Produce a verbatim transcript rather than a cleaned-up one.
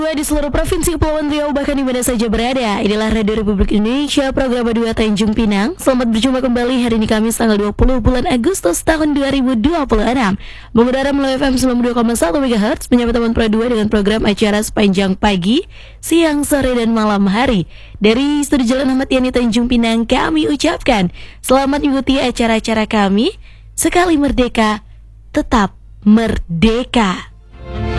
Di seluruh provinsi Kepulauan Riau bahkan di mana saja berada. Inilah Radio Republik Indonesia, program dua Tanjung Pinang. Selamat berjumpa kembali hari ini Kamis tanggal dua puluh bulan Agustus tahun dua ribu dua puluh enam. Mengudara melalui F M sembilan puluh dua koma satu MHz, menyapa teman Pro dua dengan program acara sepanjang pagi, siang, sore, dan malam hari. Dari Studio Jalan Ahmad Yani Tanjung Pinang, kami ucapkan selamat mengikuti acara-acara kami. Sekali merdeka, tetap merdeka.